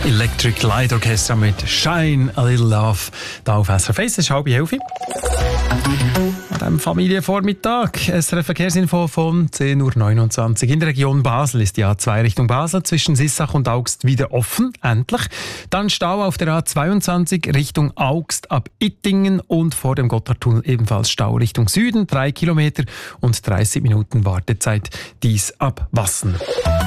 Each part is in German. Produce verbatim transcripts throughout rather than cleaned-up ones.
Electric Light Orchestra mit Shine a Little Love. Da auf S R F eins, es ist halb elf. An diesem Familienvormittag. S R F Verkehrsinfo von zehn Uhr neunundzwanzig. In der Region Basel ist die A zwei Richtung Basel zwischen Sissach und Augst wieder offen. Endlich. Dann Stau auf der A zweiundzwanzig Richtung Augst ab Ittingen und vor dem Gotthardtunnel ebenfalls Stau Richtung Süden. Drei Kilometer und dreißig Minuten Wartezeit. Dies ab Wassen.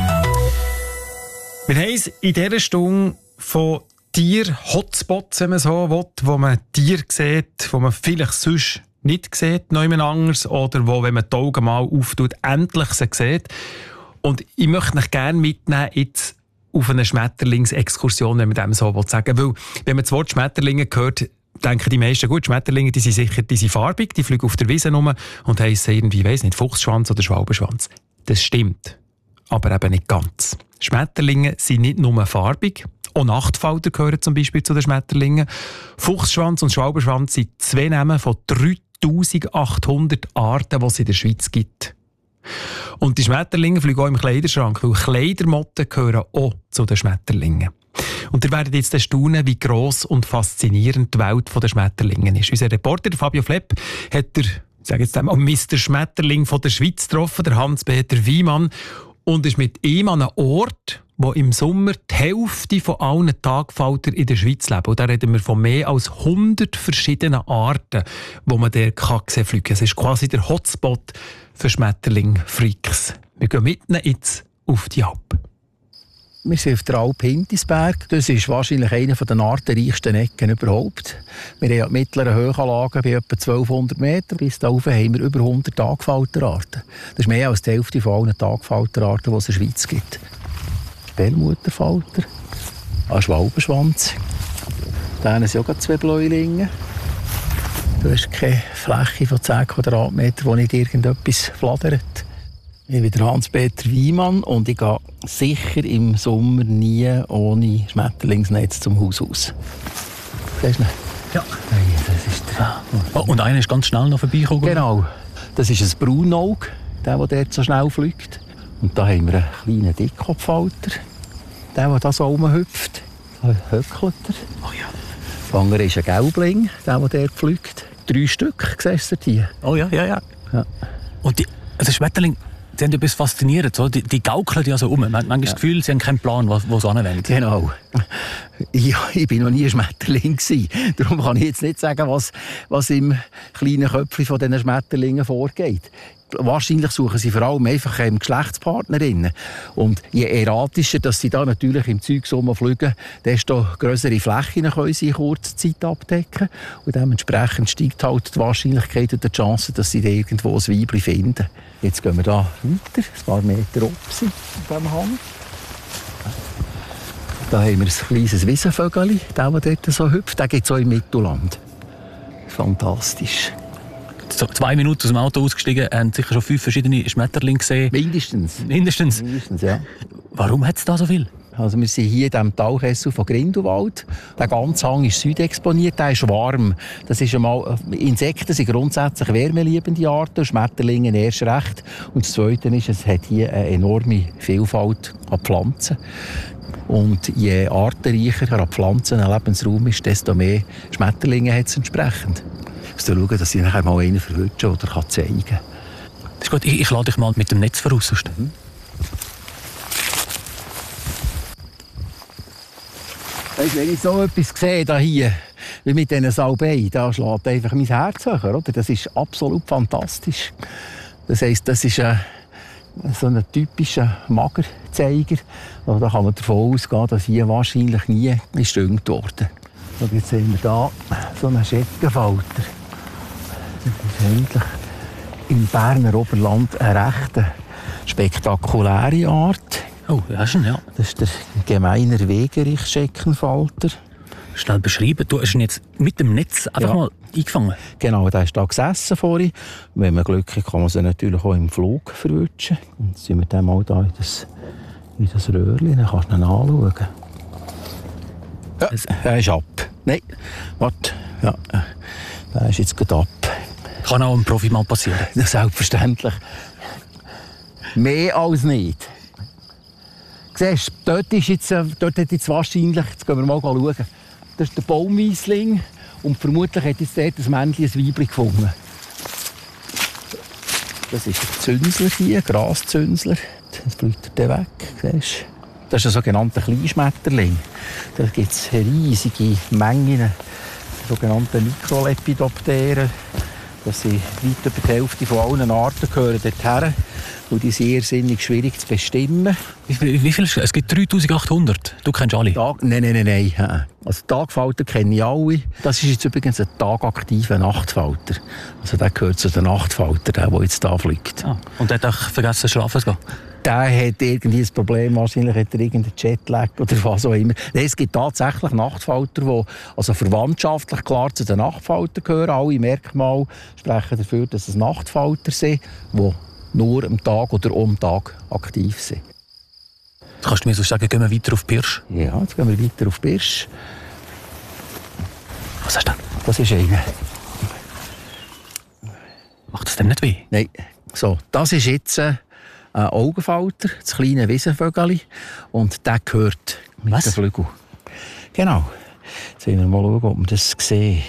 Wir haben es in dieser Stunde von Tier-Hotspots, wenn man so will, wo man Tiere sieht, wo man vielleicht sonst nicht sieht, niemand anders, oder wo, wenn man die Augen mal auftut, endlich sie sieht. Und ich möchte euch gerne mitnehmen jetzt auf eine Schmetterlingsexkursion, wenn man dem so sagen will. Weil, wenn man das Wort Schmetterlinge hört, denken die meisten, gut, Schmetterlinge, die sind sicher, die sind farbig, die fliegen auf der Wiese rum und heissen irgendwie, weiss nicht, Fuchsschwanz oder Schwalbenschwanz. Das stimmt, aber eben nicht ganz. Schmetterlinge sind nicht nur farbig, auch Nachtfalter gehören zum Beispiel zu den Schmetterlingen. Fuchsschwanz und Schwalbenschwanz sind zwei Namen von dreitausendachthundert Arten, die es in der Schweiz gibt. Und die Schmetterlinge fliegen auch im Kleiderschrank, weil Kleidermotten gehören auch zu den Schmetterlingen. Und ihr werdet jetzt staunen, wie gross und faszinierend die Welt der Schmetterlinge ist. Unser Reporter Fabio Flepp hat der, ich sage jetzt einmal, Mister Schmetterling von der Schweiz getroffen, der Hans-Peter Wiemann, und ist mit ihm an einem Ort, wo im Sommer die Hälfte von allen Tagfalter in der Schweiz leben. Und da reden wir von mehr als hundert verschiedenen Arten, wo man der kann fliegen kann. Es ist quasi der Hotspot für Schmetterling-Freaks. Wir gehen mit ihnen jetzt auf die Alp. Wir sind auf der Alp Hintisberg. Das ist wahrscheinlich eine der artenreichsten Ecken überhaupt. Wir haben ja die mittleren Höhenlagen bei etwa zwölfhundert Meter. Bis da oben haben wir über hundert Tagfalterarten. Das ist mehr als die Hälfte von allen Tagfalterarten, die es in der Schweiz gibt. Perlmutterfalter, ein Schwalbenschwanz. Da sind auch zwei Bläulinge. Du hast keine Fläche von zehn Quadratmetern, wo nicht irgendetwas flattert. Ich bin der Hans-Peter Wiemann und ich gehe sicher im Sommer nie ohne Schmetterlingsnetz zum Haus aus. Siehst du ihn? Ja. Hey, das ist der. Oh, und einer ist ganz schnell noch vorbeigekommen? Genau. Das ist ein Braunauge, der, der dort so schnell fliegt. Und da haben wir einen kleinen Dickkopfhalter. Der, der da so rumhüpft. Da höckelt er. Oh ja. Der andere ist ein Gelbling, der, der dort fliegt. Drei Stück, siehst du hier. Oh ja, ja, ja. ja. Und die, also Schmetterlinge, die haben etwas faszinierend. So. Die, die gaukeln ja so um. Man hat manchmal ja. das Gefühl, sie haben keinen Plan, wo, wo sie hinwollen. Genau. Ich, ich war noch nie ein Schmetterling gewesen. Darum kann ich jetzt nicht sagen, was, was im kleinen Köpfchen von diesen Schmetterlingen vorgeht. Wahrscheinlich suchen sie vor allem einfach ähm, Geschlechtspartnerinnen. Und je erratischer, dass sie da natürlich im Zeug so fliegen, desto grössere Flächen können sie in kurzer Zeit abdecken. Und dementsprechend steigt halt die Wahrscheinlichkeit und die Chance, dass sie da irgendwo ein Weibchen finden. Jetzt gehen wir da weiter, ein paar Meter oben auf diesem Hang. Da haben wir ein kleines Wiesenvögel, der, der dort so hüpft. Der gibt es auch im Mittelland. Fantastisch. So, zwei Minuten aus dem Auto ausgestiegen, haben sicher schon fünf verschiedene Schmetterlinge gesehen. Mindestens. Mindestens? Mindestens, ja. Warum hat es da so viel? Also wir sind hier in diesem Talkessel von Grindelwald. Der ganze Hang ist südexponiert, der ist warm. Das ist einmal, Insekten sind grundsätzlich wärmeliebende Arten, Schmetterlinge erst recht. Und das Zweite ist, es hat hier eine enorme Vielfalt an Pflanzen. Und je artenreicher an Pflanzen ein Lebensraum ist, desto mehr Schmetterlinge hat es entsprechend. Ich muss schauen, dass ich nachher mal einen verwutschen oder zeigen kann. Das ist gut, ich, ich lade dich mal mit dem Netz voraus. Mhm. Weißt, wenn ich so etwas sehe, da hier, wie mit diesen Salbei, da schlägt einfach mein Herz höher. Oder? Das ist absolut fantastisch. Das heisst, das ist ein, so ein typischer Magerzeiger. Also da kann man davon ausgehen, dass hier wahrscheinlich nie gestüngt wurde. Und jetzt sehen wir hier so einen Scheckenfalter. Das ist eigentlich im Berner Oberland eine recht spektakuläre Art. Oh, ja, schon, ja. Das ist der gemeiner Wegerich-Scheckenfalter. Schnell beschreiben, du hast ihn jetzt mit dem Netz einfach ja. mal eingefangen. Genau, der ist da gesessen vorhin. Wenn man Glück hat, kann man sie natürlich auch im Flug verwutschen. Und jetzt sind wir dann mal da in das, in das Röhrchen, dann kannst du ihn anschauen. Ja, er ist ab. Nein, warte. Ja, der ist jetzt gerade ab. Kann auch einem Profi mal passieren. Ja, selbstverständlich. Mehr als nicht. Siehst du, dort, ist jetzt, äh, dort hat jetzt wahrscheinlich, jetzt gehen wir mal schauen, das ist der Baumweisling und vermutlich hat jetzt dort ein Männchen ein Weibchen gefunden. Das ist ein Zünsler hier, ein Graszünsler. Jetzt fliegt er weg, siehst du. Das ist ein sogenannter Kleinschmetterling. Da gibt es riesige Mengen, sogenannte Mikrolepidopteren. Das sind weit über die Hälfte von allen Arten gehören dorthin. Und die sind irrsinnig schwierig zu bestimmen. Wie, wie viel? Es gibt dreitausendachthundert. Du kennst alle? Tag, nein, nein, nein, nein. Also Tagfalter kenne ich alle. Das ist jetzt übrigens ein tagaktiver Nachtfalter. Also der gehört zu den Nachtfaltern, der, der jetzt da fliegt. Ah, und der hat auch vergessen, schlafen zu gehen? Der hat irgendwie ein Problem, wahrscheinlich hat er irgendeinen Jetlag oder was auch immer. Nein, es gibt tatsächlich Nachtfalter, die also verwandtschaftlich klar zu den Nachtfaltern gehören. Alle Merkmale sprechen dafür, dass es Nachtfalter sind, die nur am Tag oder um Tag aktiv sind. Kannst du mir so sagen, gehen wir weiter auf Pirsch? Ja, jetzt gehen wir weiter auf Pirsch. Was hast du denn? Das ist einer. Macht das dem nicht weh? Nein. So, das ist jetzt ein Augenfalter, das kleine Wiesenvögeli. Und der gehört mit Was? den Flügeln. Genau. Jetzt wollen wir mal schauen, ob wir das sehen.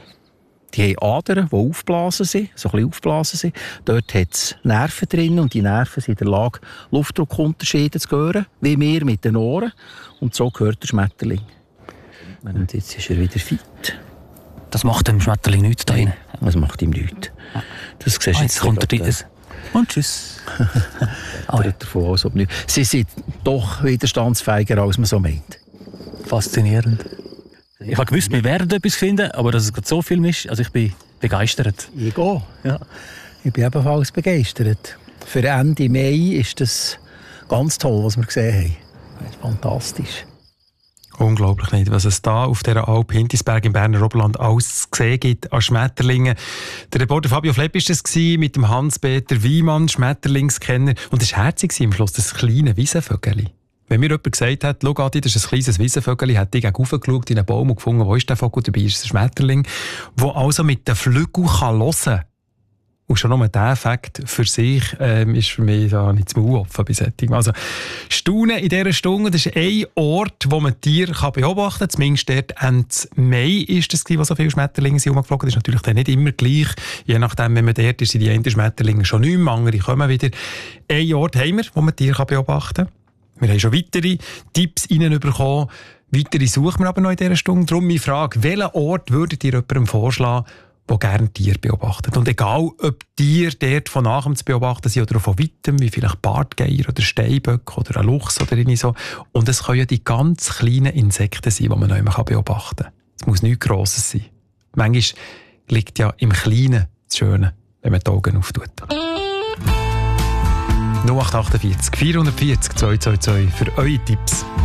Die haben Adern, die aufgeblasen sind, so ein bisschen aufgeblasen sind. Dort hat es Nerven drin und die Nerven sind in der Lage, Luftdruckunterschiede zu hören, wie wir mit den Ohren. Und so gehört der Schmetterling. Und jetzt ist er wieder fit. Das macht dem Schmetterling nichts da rein. Das macht ihm nichts. Das siehst du Ah, jetzt jetzt kommt er gerade, drin. Und tschüss. Ah, ja. Davon aus, ob nicht. Sie sind doch widerstandsfähiger, als man so meint. Faszinierend. Ich habe gewusst, wir werden etwas finden, aber dass es gerade so viel ist, also ich bin begeistert. Ich gehe. Ja. Ich bin ebenfalls begeistert. Für Ende Mai ist das ganz toll, was wir gesehen haben. Das ist fantastisch. Unglaublich nicht, was es da auf dieser Alp Hintisberg im Berner Oberland alles zu sehen gibt an Schmetterlingen. Der Reporter Fabio Flepp war das mit dem Hans-Peter Wiemann, Schmetterlingskenner. Und es war herzig am Schluss, das kleine Wiesenvögeli. Wenn mir jemand gesagt hat, schau Adi, das ist ein kleines Wiesenvögeli, hat ich gegen geschaut in einen Baum und gefunden, wo ist der Vogel? Dabei ist es ein Schmetterling, der also mit den Flügeln hören kann. Und schon nur dieser Fakt für sich ähm, ist für mich da nicht zum Aufwachen bei solchen. Also Staunen in dieser Stunde, das ist ein Ort, wo man Tiere beobachten kann. Zumindest dort Ende Mai ist es, wo so viele Schmetterlinge sind rumgeflogen. Das ist natürlich dann nicht immer gleich. Je nachdem, wenn man dort ist, sind die einen Schmetterlinge schon nicht mehr, andere kommen wieder. Ein Ort haben wir, wo man Tiere beobachten kann. Wir haben schon weitere Tipps reinbekommen. Weitere suchen wir aber noch in dieser Stunde. Darum meine Frage, welchen Ort würdet ihr jemandem vorschlagen, der gerne Tiere beobachtet? Und egal, ob Tiere dort von nachher zu beobachten sind oder von weitem, wie vielleicht Bartgeier oder Steinböcke oder ein Luchs oder irgendwie so. Und es können ja die ganz kleinen Insekten sein, die man noch immer beobachten kann. Es muss nichts Grosses sein. Manchmal liegt ja im Kleinen das Schöne, wenn man die Augen auftut. null acht acht vier vierhundertvierzig zweihundertzweiundzwanzig für eure Tipps.